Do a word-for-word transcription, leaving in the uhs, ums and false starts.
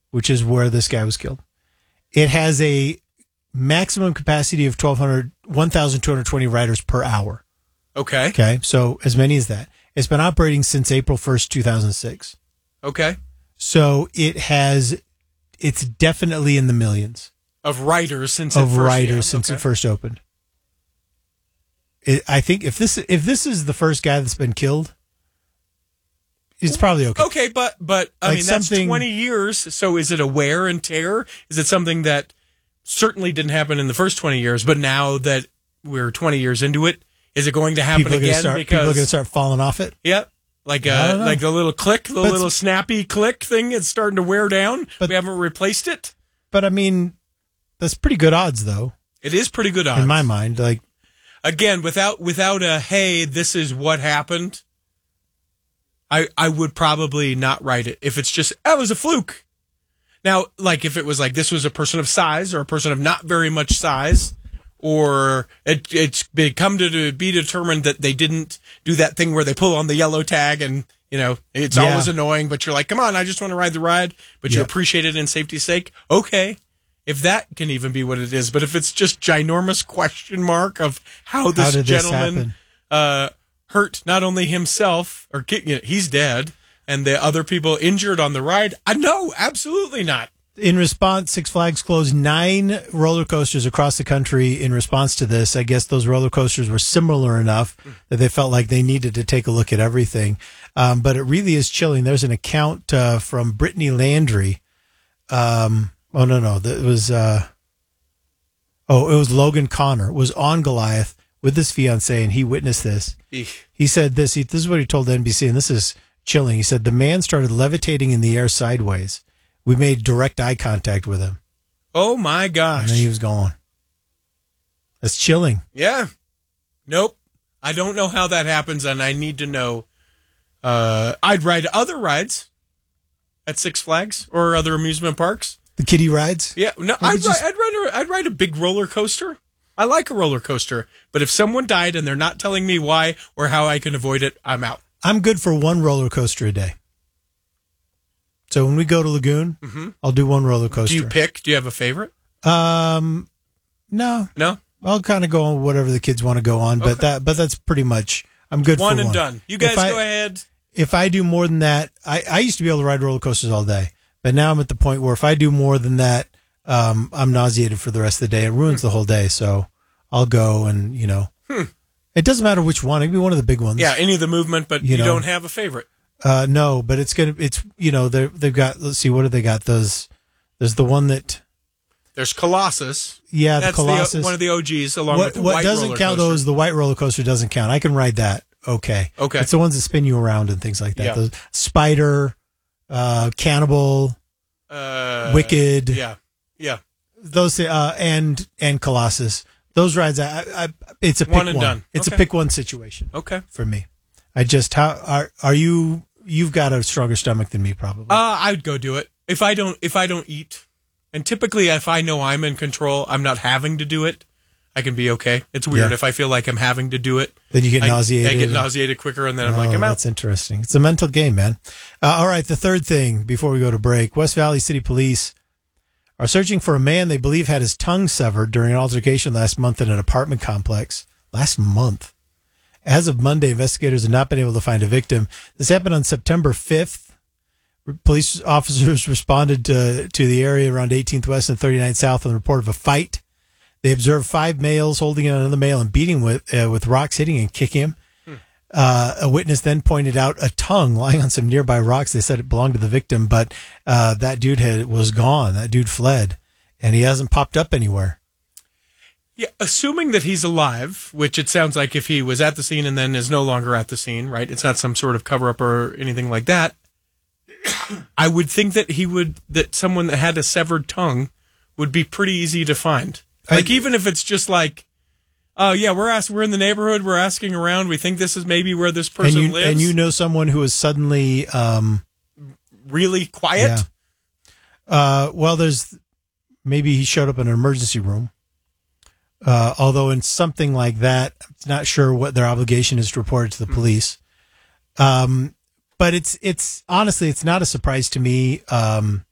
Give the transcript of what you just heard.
which is where this guy was killed. It has a maximum capacity of twelve hundred, one thousand two hundred twenty riders per hour. Okay. Okay. So as many as that. It's been operating since April first, two thousand six. Okay. So it has, it's definitely in the millions. Of riders since of it first, riders yeah, since okay. it first opened. It, I think if this if this is the first guy that's been killed, it's probably okay. Okay, but but I Like mean that's something- twenty years. So is it a wear and tear? Is it something that certainly didn't happen in the first twenty years, but now that we're twenty years into it, is it going to happen People are again? gonna start, because people are going to start falling off it. yeah, like I uh don't know. like the little click, the But- little snappy click thing. It's starting to wear down. But- we haven't replaced it. But I mean, that's pretty good odds, though, It is pretty good odds in my mind. Like, again, without without a hey, this is what happened. I I would probably not write it if it's just that was a fluke. Now, like if it was like this was a person of size or a person of not very much size, or it, it's become to be determined that they didn't do that thing where they pull on the yellow tag and you know it's Yeah. always annoying, but you're like, come on, I just want to ride the ride, but you Yep. appreciate it in safety's sake. Okay. If that can even be what it is, but if it's just ginormous question mark of how this How did this gentleman happen? uh, hurt not only himself or ki- you know, he's dead and the other people injured on the ride, I no, absolutely not. in response, Six Flags closed nine roller coasters across the country in response to this. I guess those roller coasters were similar enough that they felt like they needed to take a look at everything. Um, but it really is chilling. There's an account uh, from Brittany Landry. Um, oh, no, no. It was, uh, oh, it was Logan Connor was on Goliath with his fiance, and he witnessed this. Eesh. He said this. He, this is what he told N B C, and this is chilling. He said, the man started levitating in the air sideways. We made direct eye contact with him. Oh my And gosh. then he was gone. That's chilling. Yeah. Nope. I don't know how that happens, and I need to know. Uh, I'd ride other rides at Six Flags or other amusement parks. The kiddie rides? Yeah, no, Maybe I'd, just- ride, I'd, ride a, I'd ride a big roller coaster. I like a roller coaster, but if someone died and they're not telling me why or how I can avoid it, I'm out. I'm good for one roller coaster a day. So when we go to Lagoon, Mhm. I'll do one roller coaster. Do you pick? Do you have a favorite? Um, no, No? I'll kind of go on whatever the kids want to go on, but Okay. that, but that's pretty much, I'm good One for and one. done. You guys If I- go ahead. If I do more than that, I, I used to be able to ride roller coasters all day, but now I'm at the point where if I do more than that, um, I'm nauseated for the rest of the day. It ruins the whole day. So I'll go and, you know, Hmm. it doesn't matter which one. It can be one of the big ones. Yeah, any of the movement, but you, You know. don't have a favorite. Uh, no, but it's gonna. It's you know they they've got. Let's see, what do they got? Those. There's the one that. There's Colossus. Yeah, That's the Colossus. The, one of the O Gs along what with the what white doesn't roller count coaster. though is the white roller coaster doesn't count. I can ride that. Okay. Okay. It's the ones that spin you around and things like that. Yeah. Those Spider, uh, Cannibal, uh, Wicked. Yeah, yeah. Those uh, and and Colossus. Those rides. I, I it's a pick One one. and done. It's Okay. a pick one situation Okay. for me. I just how are are you? You've got a stronger stomach than me, probably. Uh, I'd go do it if I don't if I don't eat, and typically if I know I'm in control, I'm not having to do it. I can be okay. It's weird Yeah. if I feel like I'm having to do it. Then you get I, nauseated. I get nauseated quicker, and then I'm Oh, like, I'm out. that's interesting. It's a mental game, man. Uh, all right, the third thing before we go to break. West Valley City Police are searching for a man they believe had his tongue severed during an altercation last month in an apartment complex. Last month. As of Monday, investigators have not been able to find a victim. This happened on September fifth. Police officers responded to, to the area around eighteenth West and thirty-ninth South on the report of a fight. They observed five males holding another male and beating with uh, with rocks, hitting and kicking him. Hmm. Uh, a witness then pointed out a tongue lying on some nearby rocks. They said it belonged to the victim, but uh, that dude had was gone. That dude fled, and he hasn't popped up anywhere. Yeah, assuming that he's alive, which it sounds like if he was at the scene and then is no longer at the scene, right? It's not some sort of cover up or anything like that. I would think that he would that someone that had a severed tongue would be pretty easy to find. Like I- even if it's just like, oh yeah, we're ask, we're in the neighborhood, we're asking around, we think this is maybe where this And person you lives. and you know someone who is suddenly. Um, really quiet. Yeah. Uh, well, there's maybe he showed up in an emergency room. Uh, although in something like that, I'm not sure what their obligation is to report it to the police. Um, but it's it's honestly it's not a surprise to me. Um,